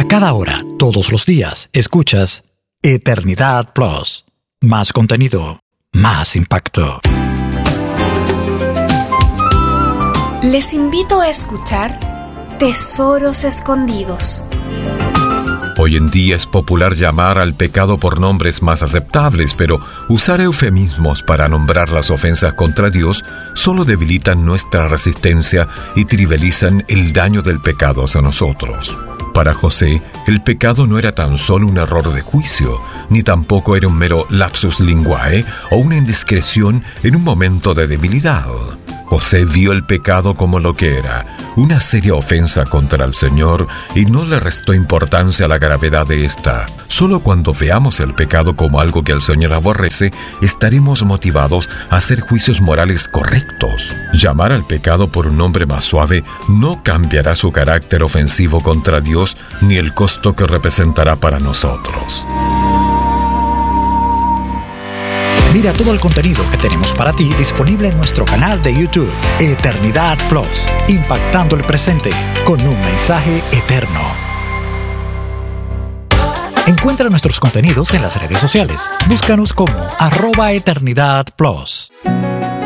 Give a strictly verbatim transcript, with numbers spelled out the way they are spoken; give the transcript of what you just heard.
cada hora, todos los días, escuchas Eternidad Plus. Más contenido, más impacto. Les invito a escuchar Tesoros Escondidos. Hoy en día es popular llamar al pecado por nombres más aceptables, pero usar eufemismos para nombrar las ofensas contra Dios solo debilitan nuestra resistencia y trivializan el daño del pecado hacia nosotros. Para José, el pecado no era tan solo un error de juicio, ni tampoco era un mero lapsus linguae o una indiscreción en un momento de debilidad. José vio el pecado como lo que era, una seria ofensa contra el Señor, y no le restó importancia a la gravedad de esta. Solo cuando veamos el pecado como algo que el Señor aborrece, estaremos motivados a hacer juicios morales correctos. Llamar al pecado por un nombre más suave no cambiará su carácter ofensivo contra Dios ni el costo que representará para nosotros. Mira todo el contenido que tenemos para ti disponible en nuestro canal de YouTube, Eternidad Plus, impactando el presente con un mensaje eterno. Encuentra nuestros contenidos en las redes sociales. Búscanos como arroba Eternidad Plus.